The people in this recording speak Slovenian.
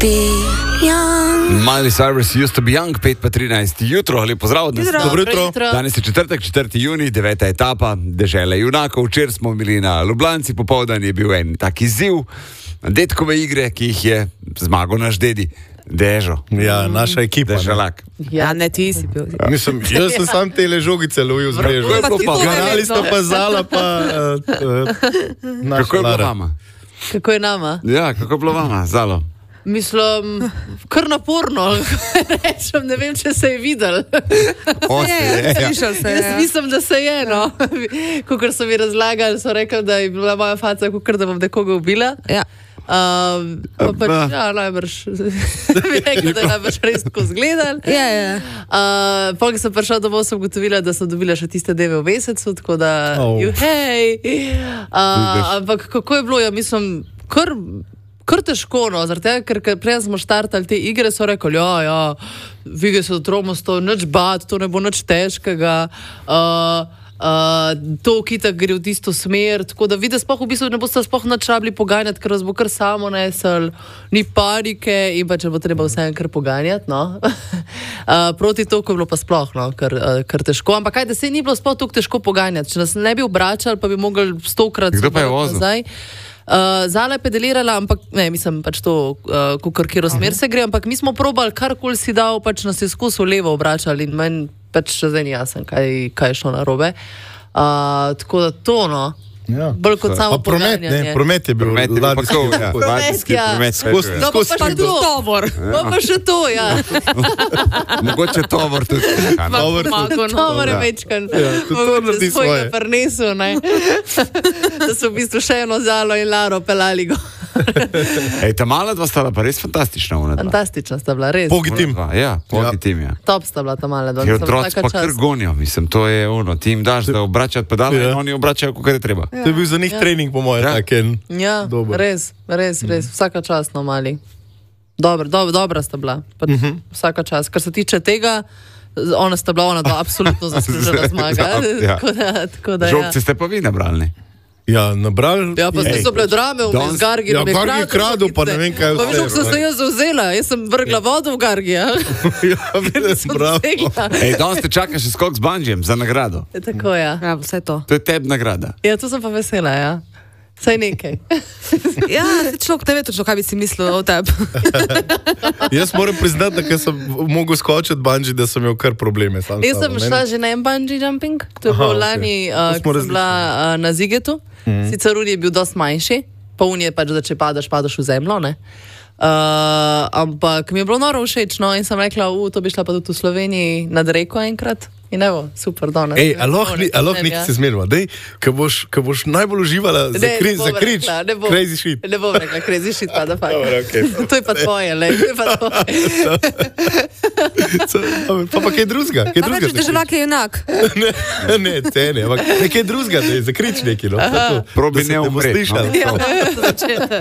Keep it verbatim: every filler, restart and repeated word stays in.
Miley Cyrus used to be young, pet pa trinajst jutro, lepo zdrav od nas. Dobro jutro. Danes je četrtek, četrti junij, deveta etapa, dežele junakov. Včeraj smo bili na Ljubljanci, popoldan je bil en tak izziv, detkove igre, ki jih je zmagal naš dedi. Dežo. Ja, naša ekipa. Deželak. Ja, ne, ti si bil. Ja. Mislim, jaz sem sam tele žogice lovil z mrežo. Garali sta pa Zala, pa uh, uh, naša Kako je bilo Lara. vama? Kako je nama? Ja, kako je bilo vama, Zalo? Mislim, kar naporno, rečem, ne vem, če se je videl. O, se je, ja. Slišal se je. Jaz mislim, da se je, no. Kakor so mi razlagali, so rekli, da je bila moja faca, kakor da bom nekoga ubila. Ja. Um, pa pač, ja, najbrž, bi rekla, da je najbrž res tako zgledal. Ja, ja. Uh, pa, ko sem prišla domov, sem ugotovila, da sem dobila še tiste deve v mesecu, tako da, Oh. juhej. Uh, ampak kako je bilo, ja, mislim, kar, kar težko, no, zaradi tega, ker, ker prej smo štartali te igre, so rekli, ja, ja, vidi se, da tromo sto, nič bat, to ne bo nič težkega. Uh, Uh, to kitak gre v tisto smer, tako da vidi, spoh v bistvu ne boste spoh nič rabili poganjati, ker vas bo kar samo nesel, ni panike in pa če bo treba vsem kar poganjati, no. uh, proti toku je bilo pa sploh, no, kar, uh, kar težko, ampak kaj, da se ni bilo sploh toliko težko poganjati, če nas ne bi obračali, pa bi mogli stokrat Kdo pa je vozil? nazaj. Uh, Zala je pedelirala, ampak ne, mislim pač to, uh, kakor kjero smer se gre, ampak mi smo probali, karkoli si dal, pač nas je skozi v levo obračali in meni pač še zdaj ni jasen, kaj, kaj je šlo narobe. Uh, tako da to, no. Ja. Bolj kot samo Pa promet, poganjanje. ne, promet je bil. Promet je bil pa ladijski to, ja. prehod. Ladijski ja. promet. Skozi- No, pa skozi pa špil. to. Tovor. No, pa še to, ja. Mogoče tovor tudi. Ja, no. Tovor tudi. To mora večkan. Ja, tudi to naredi svoje. Prinesel, ne. Da so v bistvu še eno Zalo in Laro pelali go. Ej, ta mala dva stala pa res fantastična. Ona dva. Fantastična sta bila, res. Pogi tim. Ona dva, Ja, pogi Ja. tim, ja. Top sta bila ta mala dva. Ker Mislim, otroci taka pa kar čast. gonijo, mislim, to je ono, ti jim daš, da obračajo pedale Ja. in oni obračajo, kako je treba. To je bil za njih trening, po mojem, Ja. tak en. Ja, Dober. res, res, res, vsaka čast, no, mali. Dobro, dobro, dobra sta bila, pač uh -huh. vsaka čast. Kar se tiče tega, ona sta bila, ona dva absolutno zaslužila zmaga. Ja. Tako da, tako da, ja. Žogce ste pa vi nabrali. Ja, nabral. Ja, pa Ej. so bile drame, v danes- z Gargi. Ja, Gargi je kradel, pa ne vem, kaj Pa vse, veš, kako sem se ne. jaz zauzela, jaz sem vrgla vodo v Gargi, ja. Ja, vidim, Sem bravo. dosegla. Ej, danes te čaka še skok z banžijem za nagrado. Tako, ja. Ja, vse to. To je tebi nagrada. Ja, to sem pa vesela, ja. Saj nekaj. Ja, se človek ne ve točno, kaj bi si mislil o tebi. Jaz moram priznati, da ker sem mogel skočiti banji, da sem imel kar probleme. Sam Jaz sem sabo, ne. šla že na en bungee jumping, to je Aha, bilo okej. lani, To uh, smo ko sem bila uh, na Zigetu. Mm. Sicer un je bil dosti manjši, pa un je pač, da če padaš, padaš v zemljo, ne. Uh, ampak mi je bilo noro všeč, no, in sem rekla, u, to bi šla pa tudi v Sloveniji nad reko enkrat. In evo, super, danes. Ej, a lahko ni- a lahko Ne, nekaj ja. se zmerva, dej, ko boš, ko boš najbolj uživala za, Ne, kri, ne bom za krič, rekla, ne bom- crazy shit. Ne bom rekla, crazy shit, pa da pa. Dobro, okej. To je pa tvoje, le, to je pa tvoje. Pa pa kaj drugega, kaj Pa drugega. rečeš, da že vlak je junak. Ne, ne, cene, ampak nekaj drugega, da je za krič neki, no. Probi Da se ne te bo umret, no. slišalo. Ja, to začela.